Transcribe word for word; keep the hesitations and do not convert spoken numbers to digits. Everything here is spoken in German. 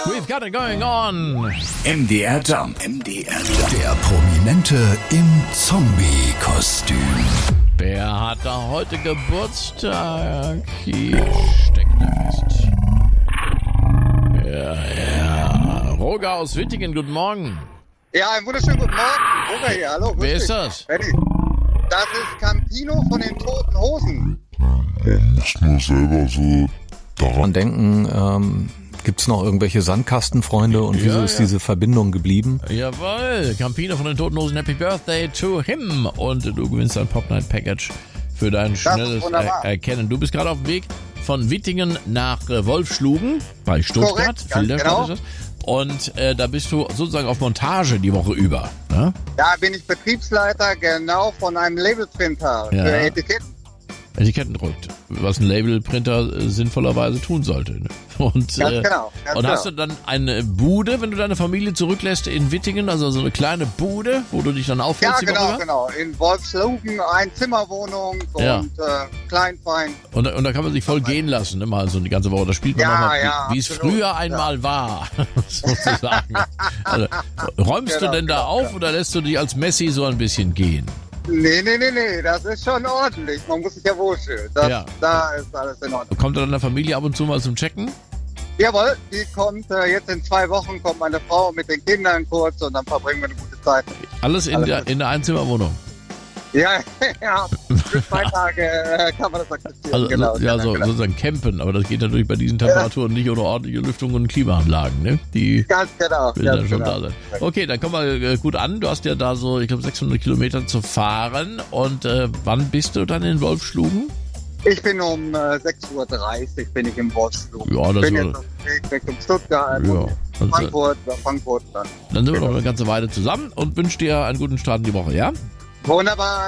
We've got it going on. M D R Jump. M D R Jump. Der Prominente im Zombie-Kostüm. Wer hat da heute Geburtstag? Hier steckt er fest. Ja, ja. Roger aus Wittingen, guten Morgen. Ja, einen wunderschönen guten Morgen. Roger hier, hallo. Wer ist dich. das? Benny. Das ist Campino von den Toten Hosen. Man muss nur selber so daran Man denken, ähm, gibt's noch irgendwelche Sandkastenfreunde und wieso Ja, ist ja. diese Verbindung geblieben? Jawohl, Campino von den Toten Hosen, Happy Birthday to him. Und du gewinnst ein Pop Night Package für dein schnelles wunderbar. er Erkennen. Du bist gerade auf dem Weg von Wittingen nach äh, Wolfschlugen bei Stuttgart. Korrekt, ganz Filderstadt genau. ist das. Und äh, da bist du sozusagen auf Montage die Woche über. Ne? Da bin ich Betriebsleiter genau von einem Labelprinter Ja. für Etiketten. Etiketten druckt, was ein Labelprinter äh, sinnvollerweise tun sollte. Ne? Und, Ganz äh, genau, ganz und hast genau. du dann eine Bude, wenn du deine Familie zurücklässt in Wittingen, also so eine kleine Bude, wo du dich dann Ja, aufhältst die Woche genau, über? genau. In Wolfslogen, Einzimmerwohnung und Ja. äh, kleinfein. Und, und da kann man sich voll gehen lassen, ne? Mal so eine ganze Woche. Da spielt man Ja, nochmal, ja, wie es absolut, früher einmal war, sozusagen. Also, räumst Genau, du denn da genau, auf genau. oder lässt du dich als Messi so ein bisschen gehen? Nee, nee, nee, nee, das ist schon ordentlich. Man muss sich ja wohlfühlen. Das, Ja. Da ist alles in Ordnung. Kommt dann deine Familie ab und zu mal zum Checken? Jawohl, die kommt äh, jetzt in zwei Wochen, kommt meine Frau mit den Kindern kurz und dann verbringen wir eine gute Zeit. Alles in Alles der, gut. in der Einzimmerwohnung. Ja, ja, für zwei Tage äh, kann man das akzeptieren. Also, genau, ja, genau, so, genau. sozusagen campen, aber das geht natürlich bei diesen Temperaturen nicht ohne ordentliche Lüftung und Klimaanlagen, ne? Die Ganz genau. will Ganz dann schon genau. da sein. Okay, dann komm mal äh, gut an. Du hast ja da so, ich glaube, sechshundert Kilometer zu fahren. Und äh, wann bist du dann in Wolfschlugen? Ich bin um äh, sechs Uhr dreißig bin ich im Wolfsloh. Ja, das bin war- jetzt auf dem Weg weg um Stuttgart, Ja, und also- Frankfurt, nach Frankfurt dann. Dann sind wir noch eine ganze Weile zusammen und wünsche dir einen guten Start in die Woche, ja? Wunderbar.